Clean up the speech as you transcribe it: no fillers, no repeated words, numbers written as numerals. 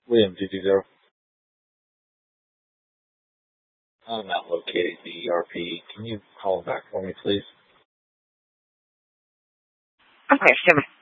William 220. I'm not locating the ERP. Can you call back for me, please? Okay, sure.